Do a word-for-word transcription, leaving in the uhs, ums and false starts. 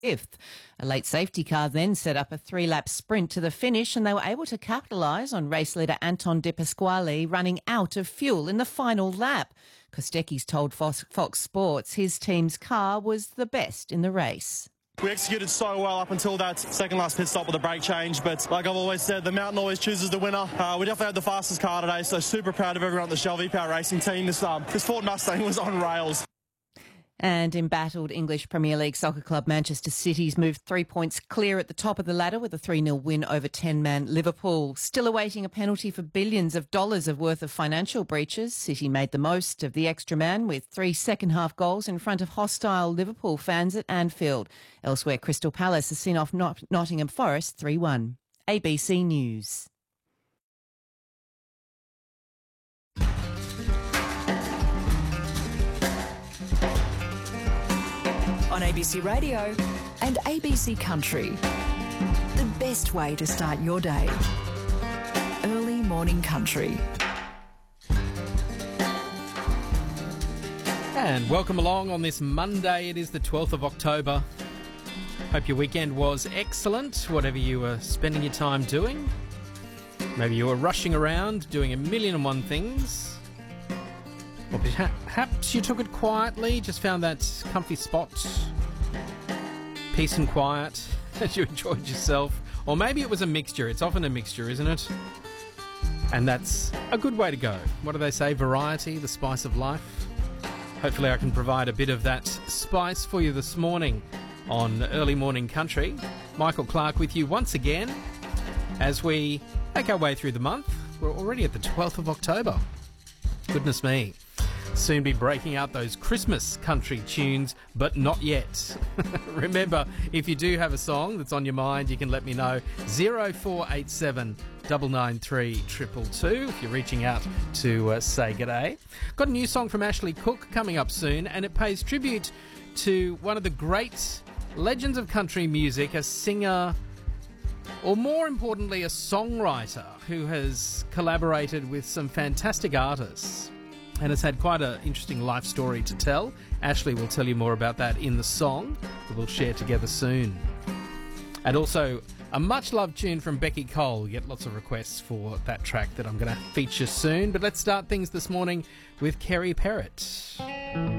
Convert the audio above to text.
fifth. A late safety car then set up a three-lap sprint to the finish, and they were able to capitalise on race leader Anton De Pasquale running out of fuel in the final lap. Kostecki's told Fox, Fox Sports his team's car was the best in the race. We executed so well up until that second last pit stop with the brake change, but like I've always said, the mountain always chooses the winner. Uh, we definitely had the fastest car today, so super proud of everyone on the Shell V-Power Racing team. This, um, this Ford Mustang was on rails. And embattled English Premier League soccer club Manchester City's moved three points clear at the top of the ladder with a three nil win over ten-man Liverpool. Still awaiting a penalty for billions of dollars of worth of financial breaches, City made the most of the extra man with three second-half goals in front of hostile Liverpool fans at Anfield. Elsewhere, Crystal Palace has seen off Not- Nottingham Forest three one. A B C News. On A B C Radio and A B C Country. The best way to start your day. Early morning country. And welcome along on this Monday. It is the twelfth of October. Hope your weekend was excellent, whatever you were spending your time doing. Maybe you were rushing around doing a million and one things. Or perhaps you took it quietly, just found that comfy spot, peace and quiet, as you enjoyed yourself. Or maybe it was a mixture. It's often a mixture, isn't it? And that's a good way to go. What do they say? Variety, the spice of life. Hopefully I can provide a bit of that spice for you this morning on Early Morning Country. Michael Clark with you once again as we make our way through the month. We're already at the twelfth of October. Goodness me. Soon be breaking out those Christmas country tunes, but not yet. Remember, if you do have a song that's on your mind, you can let me know. zero four eight seven nine nine three two two two if you're reaching out to uh, say g'day. Got a new song from Ashley Cook coming up soon, and it pays tribute to one of the great legends of country music, a singer, or more importantly, a songwriter who has collaborated with some fantastic artists and has had quite an interesting life story to tell. Ashley will tell you more about that in the song that we'll share together soon. And also, a much-loved tune from Becky Cole. We get lots of requests for that track that I'm going to feature soon. But let's start things this morning with Kerry Perrott.